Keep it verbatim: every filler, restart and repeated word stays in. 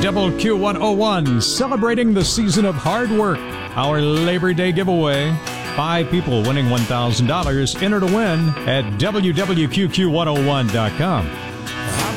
Double Q one oh one, celebrating the season of hard work. Our Labor Day giveaway. Five people winning one thousand dollars. Enter to win at W W Q Q one oh one dot com.